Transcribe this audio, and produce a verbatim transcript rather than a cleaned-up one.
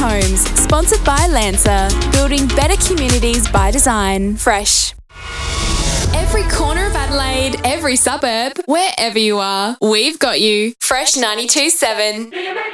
Homes, sponsored by Lancer, building better communities by design. Fresh. Every corner of Adelaide, every suburb, wherever you are, we've got you. Fresh ninety-two point seven.